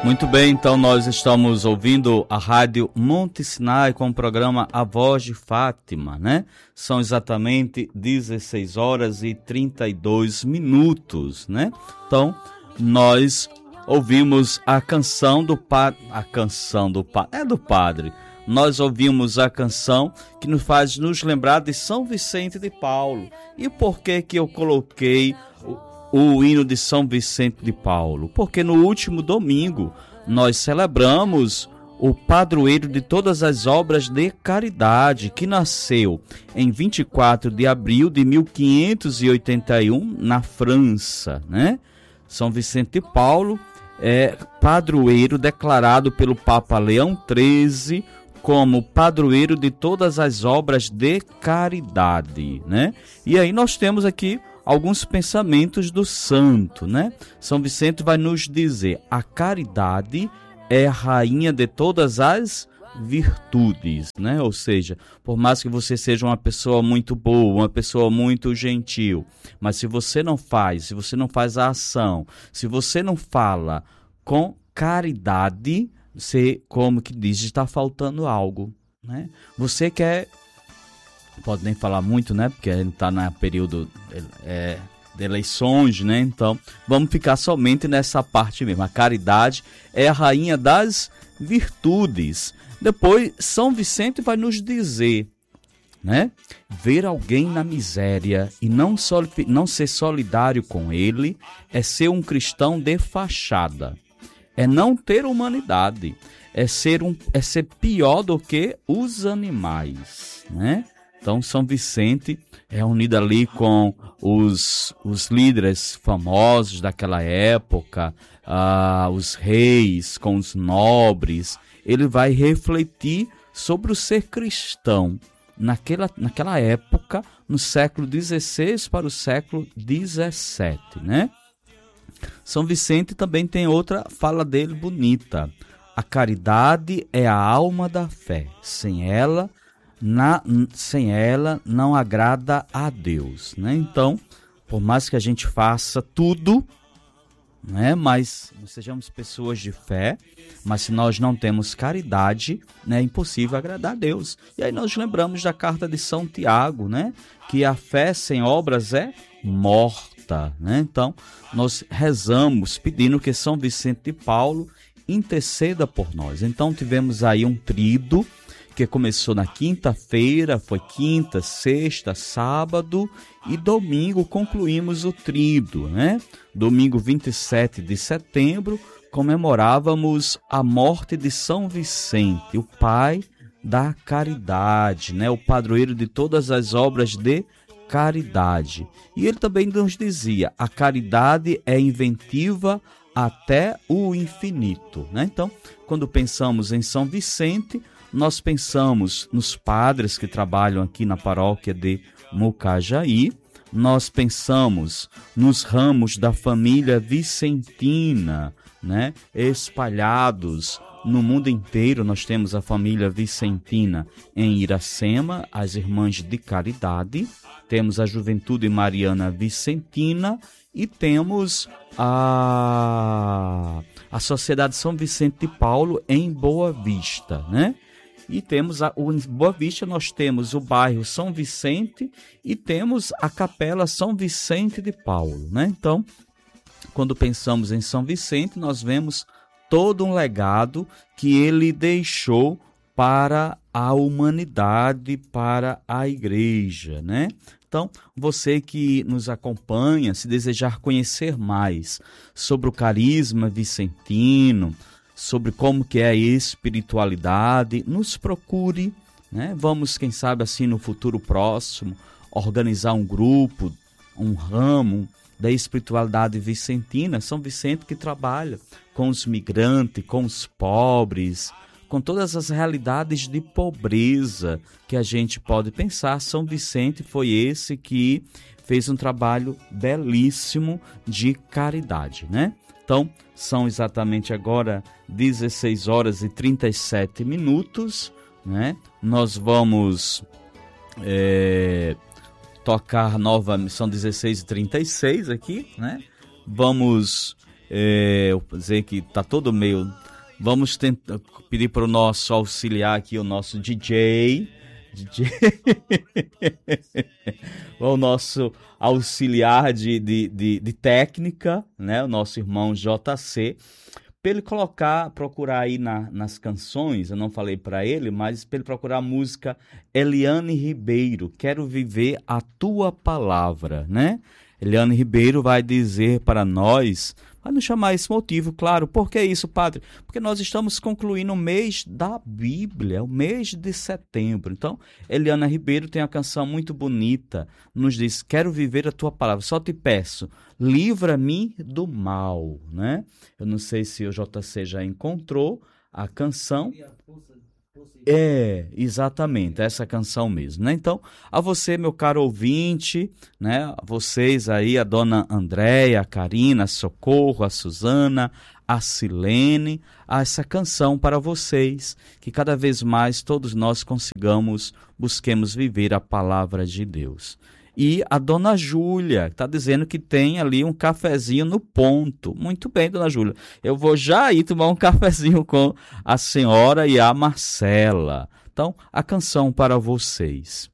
Muito bem, então nós estamos ouvindo a Rádio Monte Sinai com o programa A Voz de Fátima, né? São exatamente 16 horas e 32 minutos, né? Então, nós ouvimos a canção do padre, do padre. Nós ouvimos a canção que nos faz nos lembrar de São Vicente de Paulo. E por que eu coloquei o hino de São Vicente de Paulo? Porque no último domingo nós celebramos o padroeiro de todas as obras de caridade, que nasceu em 24 de abril de 1581 na França, né? São Vicente de Paulo é padroeiro declarado pelo Papa Leão XIII como padroeiro de todas as obras de caridade, né? E aí nós temos aqui alguns pensamentos do santo, né? São Vicente vai nos dizer: a caridade é a rainha de todas as virtudes, né? Ou seja, por mais que você seja uma pessoa muito boa, uma pessoa muito gentil, mas se você não faz a ação, se você não fala com caridade, você, como que diz, está faltando algo, né? Você quer, pode nem falar muito, né? Porque a gente está no período de eleições, né? Então, vamos ficar somente nessa parte mesmo. A caridade é a rainha das virtudes. Depois, São Vicente vai nos dizer, né? Ver alguém na miséria e não ser solidário com ele é ser um cristão de fachada. É não ter humanidade. É ser pior do que os animais, né? Então, São Vicente é unido ali com os líderes famosos daquela época, os reis, com os nobres. Ele vai refletir sobre o ser cristão naquela época, no século XVI para o século XVII, né? São Vicente também tem outra fala dele bonita. A caridade é a alma da fé. Sem ela não agrada a Deus, né? Então, por mais que a gente faça tudo, né, mas sejamos pessoas de fé, mas se nós não temos caridade, né, é impossível agradar a Deus. E aí nós lembramos da carta de São Tiago, né, que a fé sem obras é morta, né? Então, nós rezamos pedindo que São Vicente de Paulo interceda por nós. Então, tivemos aí um tríduo que começou na quinta-feira, foi quinta, sexta, sábado e domingo concluímos o tríduo, né? Domingo 27 de setembro comemorávamos a morte de São Vicente, o pai da caridade, né? O padroeiro de todas as obras de caridade. E ele também nos dizia: a caridade é inventiva até o infinito, né? Então, quando pensamos em São Vicente, nós pensamos nos padres que trabalham aqui na paróquia de Mucajaí, nós pensamos nos ramos da família vicentina, né, espalhados no mundo inteiro. Nós temos a família vicentina em Iracema, as Irmãs de Caridade, temos a Juventude Mariana Vicentina e temos a Sociedade São Vicente de Paulo em Boa Vista, né? E temos em Boa Vista nós temos o bairro São Vicente e temos a Capela São Vicente de Paulo, né? Então, quando pensamos em São Vicente, nós vemos todo um legado que ele deixou para a humanidade, para a igreja, né? Então, você que nos acompanha, se desejar conhecer mais sobre o carisma vicentino, sobre como que é a espiritualidade, nos procure, né? Vamos, quem sabe assim no futuro próximo, organizar um grupo, um ramo da espiritualidade vicentina. São Vicente que trabalha com os migrantes, com os pobres, com todas as realidades de pobreza que a gente pode pensar. São Vicente foi esse que fez um trabalho belíssimo de caridade, né? Então, são exatamente agora 16 horas e 37 minutos, né? Nós vamos tocar nova, são 16h36 aqui, né? Vamos Eu vou dizer que tá todo meio... Vamos tentar pedir para o nosso auxiliar aqui, o nosso DJ, o nosso auxiliar de técnica, né? O nosso irmão JC, para ele procurar aí nas canções, eu não falei para ele, mas para ele procurar a música Eliane Ribeiro, Quero Viver a Tua Palavra, né? Eliane Ribeiro vai dizer para nós, vai nos chamar esse motivo, claro. Por que isso, padre? Porque nós estamos concluindo o mês da Bíblia, o mês de setembro. Então, Eliane Ribeiro tem uma canção muito bonita, nos diz, quero viver a tua palavra, só te peço, livra-me do mal, né? Eu não sei se o JC já encontrou a canção. Exatamente, essa canção mesmo, né? Então, a você, meu caro ouvinte, né? A vocês aí, a dona Andréia, a Karina, a Socorro, a Suzana, a Silene, essa canção para vocês, que cada vez mais todos nós busquemos viver a palavra de Deus. E a dona Júlia está dizendo que tem ali um cafezinho no ponto. Muito bem, dona Júlia. Eu vou já ir tomar um cafezinho com a senhora e a Marcela. Então, a canção para vocês.